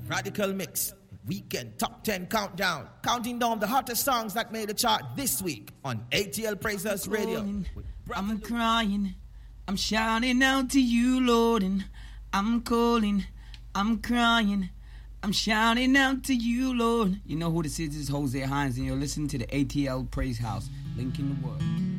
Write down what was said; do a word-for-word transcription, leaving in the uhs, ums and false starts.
Radical Mix Weekend Top ten Countdown, counting down the hottest songs that made the chart this week on A T L Praisers Radio. I'm crying, I'm shouting out to you, Lord, and I'm calling, I'm crying, I'm shouting out to you, Lord. You know who this is? This is Jose Hines, and you're listening to the A T L Praise House. Link in the world.